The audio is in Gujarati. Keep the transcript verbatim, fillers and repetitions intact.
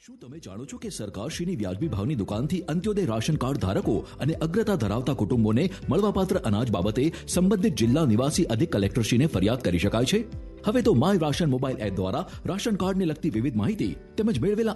શું તમે જાણો છો કે સરકારશ્રીની વ્યાજબી ભાવની દુકાનથી અંત્યોદય રાશન કાર્ડ ધારકો અને અગ્રતા ધરાવતા કુટુંબોને મળવાપાત્ર અનાજ બાબતે સંબંધિત જિલ્લા નિવાસી અધિક કલેક્ટરશ્રીને ફરિયાદ કરી શકાય છે? હવે તો માય રાશન મોબાઈલ એપ દ્વારા રાશન કાર્ડને લગતી વિવિધ માહિતી તેમજ મેળવેલા